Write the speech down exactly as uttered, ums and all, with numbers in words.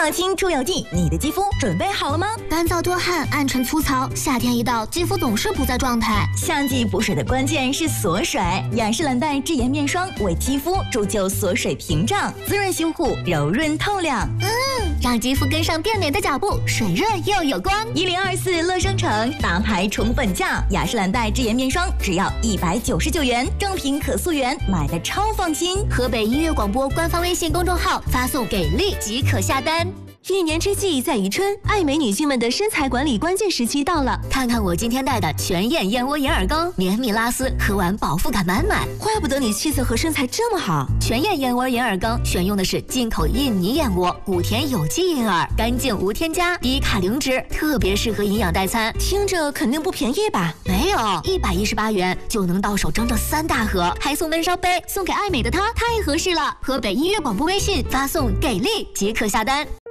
创新出游记，你的肌肤准备好了吗？ 干燥多汗、暗沉粗糙，夏天一到，肌肤总是不在状态。 夏季补水的关键是锁水，雅诗兰黛智颜面霜为肌肤铸就锁水屏障，滋润修护，柔润透亮。 嗯，让肌肤跟上变美的脚步，水润又有光。 一零二四乐商城大牌宠本价，雅诗兰黛智颜面霜只要一百九十九元，正品可溯源，买的超放心。 河北音乐广播官方微信公众号发送给力即可下单。 一年之计在于春，爱美女性们的身材管理关键时期到了。 看看我今天带的全燕燕窝银耳羹，绵密拉丝，喝完饱腹感满满。 怪不得你气色和身材这么好。 全燕燕窝银耳羹选用的是进口印尼燕窝，谷田有机银耳，干净无添加，低卡零脂，特别适合营养代餐。 听着肯定不便宜吧？ 没有，一百一十八元就能到手整整三大盒，还送温烧杯，送给爱美的她太合适了。河北音乐广播微信发送给力即可下单。